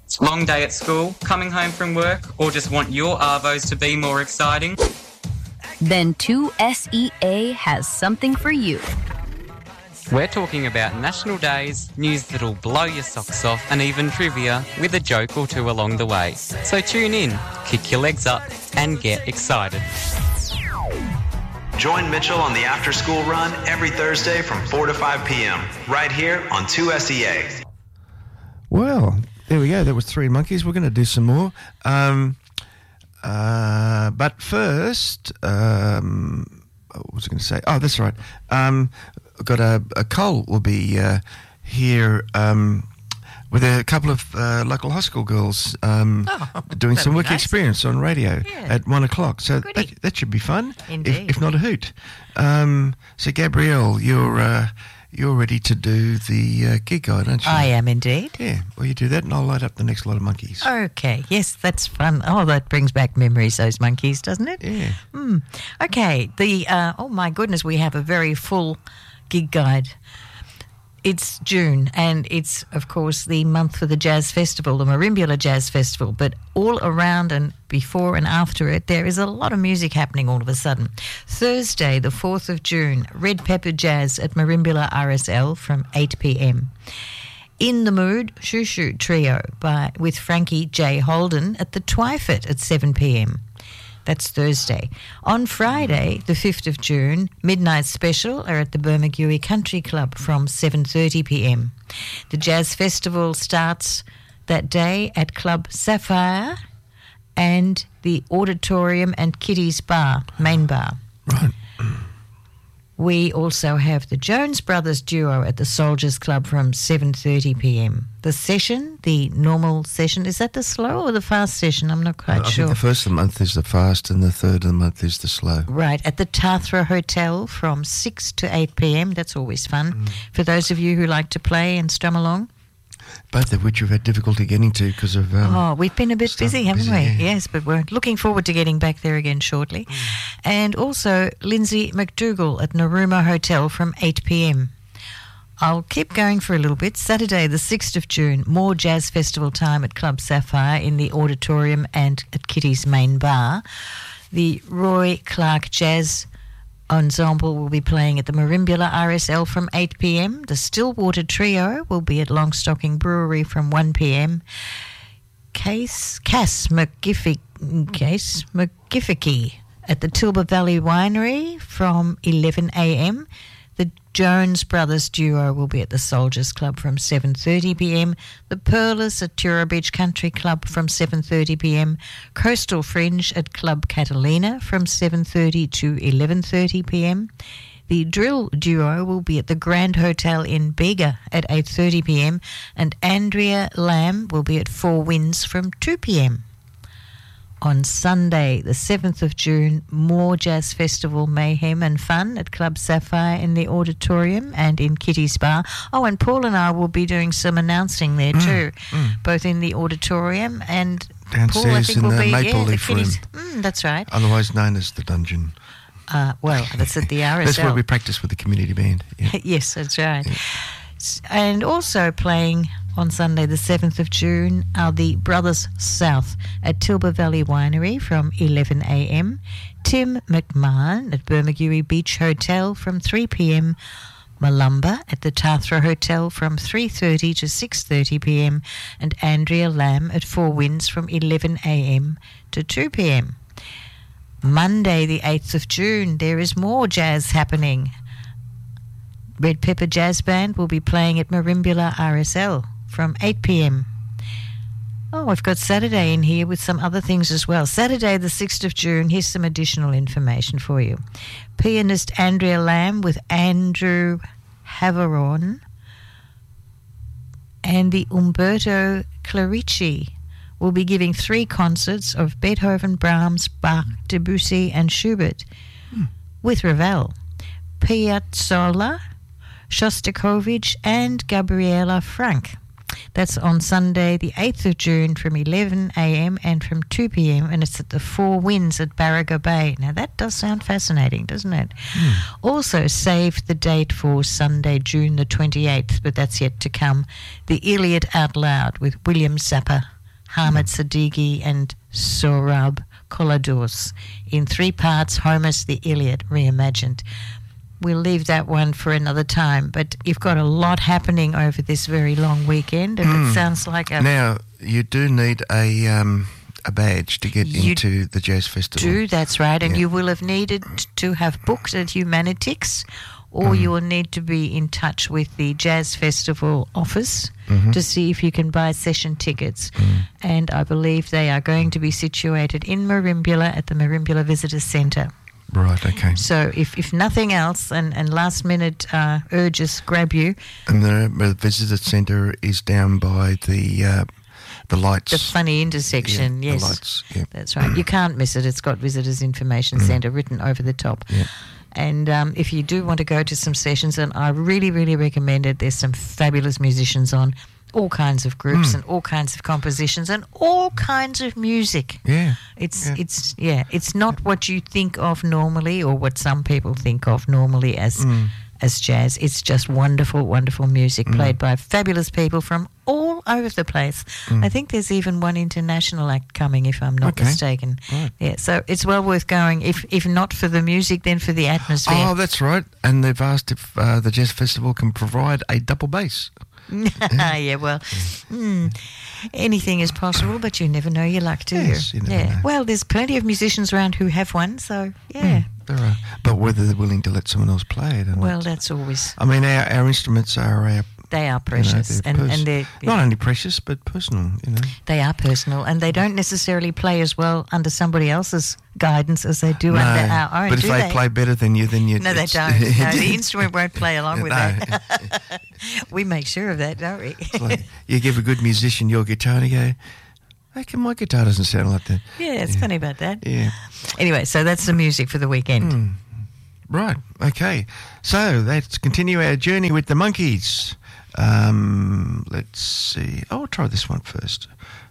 Long day at school, coming home from work, or just want your arvos to be more exciting? Then 2SEA has something for you. We're talking about national days, news that'll blow your socks off, and even trivia with a joke or two along the way. So tune in, kick your legs up, and get excited. Join Mitchell on the After School Run every Thursday from 4 to 5 p.m. right here on 2SEA. Well, there we go. That was Three Monkeys. We're going to do some more. But first, what was I going to say? Oh, that's right. I've got a Cole will be here with a couple of local high school girls doing some work experience on radio at 1 o'clock. So that should be fun, if not a hoot. So, Gabrielle, you're ready to do the gig guide, aren't you? I am indeed. Yeah, well, you do that and I'll light up the next lot of monkeys. Okay, yes, that's fun. Oh, that brings back memories, those monkeys, doesn't it? Yeah. Okay, oh my goodness, we have a very full gig guide. It's June, and it's, of course, the month for the Jazz Festival, the Merimbula Jazz Festival. But all around and before and after it, there is a lot of music happening all of a sudden. Thursday, the 4th of June, Red Pepper Jazz at Merimbula RSL from 8 p.m. In the Mood, Shoo Shoo Trio with Frankie J. Holden at the Twyford at 7 p.m. That's Thursday. On Friday, the 5th of June, Midnight Special are at the Bermagui Country Club from 7:30 p.m. The Jazz Festival starts that day at Club Sapphire and the Auditorium and Kitty's Bar, main bar. Right. We also have the Jones Brothers Duo at the Soldiers Club from 7:30 p.m. The session, the normal session, is that the slow or the fast session? I'm not quite sure. I think the first of the month is the fast and the third of the month is the slow. Right, at the Tathra Hotel from 6 to 8 p.m. That's always fun for those of you who like to play and strum along. Both of which you've had difficulty getting to because of... we've been a bit busy, haven't we? Yeah. Yes, but we're looking forward to getting back there again shortly. And also Lindsay McDougall at Narooma Hotel from 8 p.m. I'll keep going for a little bit. Saturday, the 6th of June, more Jazz Festival time at Club Sapphire in the Auditorium and at Kitty's main bar. The Roy Clark Jazz Ensemble will be playing at the Merimbula RSL from 8 p.m. The Stillwater Trio will be at Longstocking Brewery from 1 p.m. Cass McGifficky at the Tilba Valley Winery from 11 a.m. The Jones Brothers Duo will be at the Soldiers Club from 7:30 p.m. The Pearlers at Tura Beach Country Club from 7:30 p.m. Coastal Fringe at Club Catalina from 7:30 to 11:30 p.m. The Drill Duo will be at the Grand Hotel in Bega at 8:30 p.m. and Andrea Lamb will be at Four Winds from 2 p.m. On Sunday, the 7th of June, more Jazz Festival mayhem and fun at Club Sapphire in the Auditorium and in Kitty's Bar. Oh, and Paul and I will be doing some announcing there too, both in the Auditorium and downstairs Paul, I think, in will the be Maple at Leaf Room. Kitty's. That's right. Otherwise known as the Dungeon. Well, that's at the RSL. That's where we practice with the community band. Yeah. Yes, that's right. Yeah. And also playing on Sunday the 7th of June are the Brothers South at Tilba Valley Winery from 11 a.m. Tim McMahon at Bermagui Beach Hotel from 3 p.m. Malumba at the Tathra Hotel from 3:30 to 6:30 p.m. and Andrea Lamb at Four Winds from 11 a.m. to 2 p.m. Monday the 8th of June, there is more jazz happening. Red Pepper Jazz Band will be playing at Merimbula RSL from 8 p.m. Oh, we've got Saturday in here with some other things as well. Saturday, the 6th of June, here's some additional information for you. Pianist Andrea Lamb with Andrew Havaron and the Umberto Clarici will be giving 3 concerts of Beethoven, Brahms, Bach, Debussy and Schubert with Ravel, Piazzolla, Shostakovich and Gabriela Frank. That's on Sunday, the 8th of June from 11 a.m. and from 2 p.m. and it's at the Four Winds at Barraga Bay. Now, that does sound fascinating, doesn't it? Also, save the date for Sunday, June the 28th, but that's yet to come. The Iliad Out Loud with William Zappa Hamid Siddiqui and Sohrab Koladous. In 3 parts, Homer's The Iliad reimagined. We'll leave that one for another time, but you've got a lot happening over this very long weekend, and it sounds like a... Now, you do need a badge to get into the Jazz Festival. That's right, and you will have needed to have booked at Humanitix, or you will need to be in touch with the Jazz Festival office to see if you can buy session tickets. And I believe they are going to be situated in Merimbula at the Merimbula Visitor Centre. Right, okay. So if nothing else and last minute urges grab you... And the Visitor Centre is down by the lights. The funny intersection, yes. The lights, yeah. That's right. You can't miss it. It's got Visitors Information Centre written over the top. Yeah. And if you do want to go to some sessions, and I really, really recommend it, there's some fabulous musicians on, all kinds of groups and all kinds of compositions and all kinds of music. Yeah. It's not what you think of normally or what some people think of normally as jazz. It's just wonderful, wonderful music played by fabulous people from all over the place. I think there's even one international act coming, if I'm not mistaken. Right. Yeah, so it's well worth going. If not for the music, then for the atmosphere. Oh, that's right. And they've asked if the Jazz Festival can provide a double bass. Yeah, well, anything is possible, but you never know your luck, do Yes, you never know. Well, there's plenty of musicians around who have one, so yeah. There are. But whether they're willing to let someone else play it or Well, not. that's always... I mean, our instruments are They are precious, they're and they're not only precious but personal. They are personal, and they don't necessarily play as well under somebody else's guidance as they do under our own. But if they play better than you, then you. No, they don't. No, the instrument won't play along with that. We make sure of that, don't we? It's like you give a good musician your guitar and you go, "Hey, my guitar doesn't sound like that." Yeah, it's funny about that. Yeah. Anyway, so that's the music for the weekend. Right. Okay. So let's continue our journey with the Monkees. Let's see. I'll try this one first.